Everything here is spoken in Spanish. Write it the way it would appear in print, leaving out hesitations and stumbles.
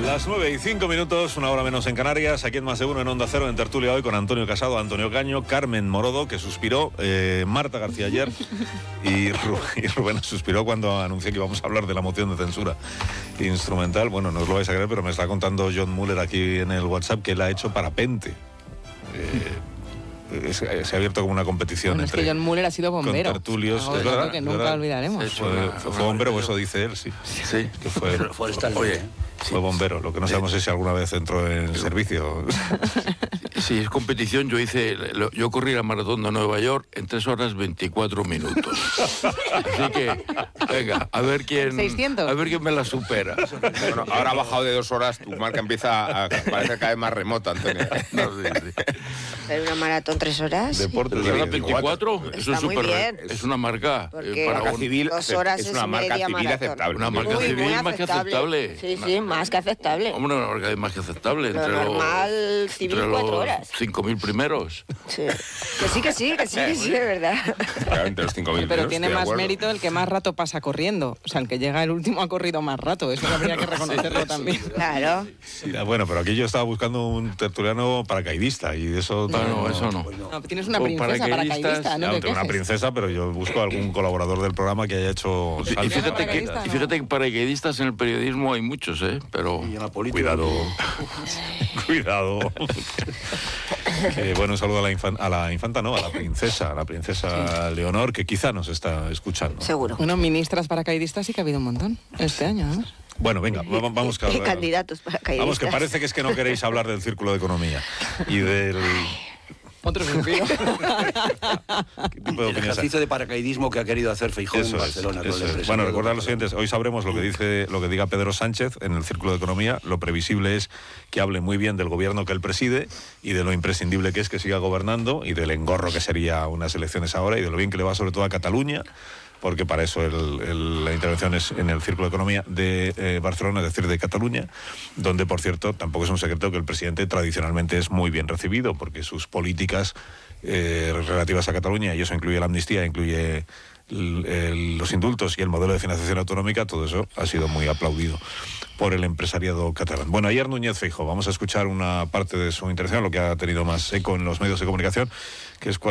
Las 9:05, una hora menos en Canarias, aquí en Más de Uno en Onda Cero, en tertulia hoy con Antonio Casado, Antonio Caño, Carmen Morodo, que suspiró, Marta García ayer, y Rubén suspiró cuando anuncié que íbamos a hablar de la moción de censura instrumental. Bueno, no os lo vais a creer, pero me está contando John Muller aquí en el WhatsApp que él ha hecho parapente. Se ha abierto como una competición. Bueno, entre, es que John Muller ha sido bombero. Con tertulios. Es verdad, que nunca olvidaremos. Fue bombero, o eso dice él, sí. Sí. Que fue forestal. Oye, fue bombero. Lo que no sabemos es si alguna vez entró en servicio. Sí, es competición. Yo corrí la maratón de Nueva York en 3 horas 24 minutos. Así que, venga, a ver quién 600. A ver quién me la supera. Bueno, ahora ha bajado de 2 horas, tu marca empieza a parecer cada vez más remota, Antonio. No, sí. Pero una maratón 3 horas. Deportes. 3 horas 24, eso Está es muy bien. es una marca Porque para Marca civil 2 horas es una marca media civil maratón. aceptable. Una marca Muy, civil muy más que aceptable. Sí, más que aceptable. Hombre, una marca más que aceptable. Lo Entre normal, civil, entre 4 los horas. 5.000 primeros. Sí. Que sí, de verdad. Claro, entre los 5.000 Pero tiene estoy de más acuerdo. mérito el que más rato pasa corriendo. O sea, el que llega el último ha corrido más rato. Eso habría que reconocerlo también. Claro. Sí, bueno, pero aquí yo estaba buscando un tertuliano paracaidista y eso... No, eso no. No, tienes una O princesa paracaidistas, paracaidista, ¿no? No, ¿Te tengo una quejes? princesa, pero yo busco algún colaborador del programa que haya hecho Y saltos. fíjate que paracaidistas en el periodismo hay muchos, pero... Y en la política. Cuidado. Cuidado. Bueno, un saludo a la infanta, no, a la princesa Leonor, que quizá nos está escuchando. Seguro. Bueno, ministras paracaidistas sí que ha habido un montón este año, además. Bueno, venga, vamos Y candidatos para caidistas. Vamos, que parece que es que no queréis hablar del Círculo de Economía y del... Otro suspiro. ¿Qué tipo de El opiniones hay? ejercicio de paracaidismo que ha querido hacer Feijóo en Eso Barcelona. es. Bueno, recordad a los siguientes, hoy sabremos lo que diga Pedro Sánchez en el Círculo de Economía. Lo previsible es que hable muy bien del gobierno que él preside y de lo imprescindible que es que siga gobernando y del engorro que sería unas elecciones ahora y de lo bien que le va sobre todo a Cataluña, porque para eso la intervención es en el Círculo de Economía de Barcelona, es decir, de Cataluña, donde, por cierto, tampoco es un secreto que el presidente tradicionalmente es muy bien recibido, porque sus políticas relativas a Cataluña, y eso incluye la amnistía, incluye los indultos y el modelo de financiación autonómica, todo eso ha sido muy aplaudido por el empresariado catalán. Bueno, ayer Núñez Feijóo, vamos a escuchar una parte de su intervención, lo que ha tenido más eco en los medios de comunicación, que es cuando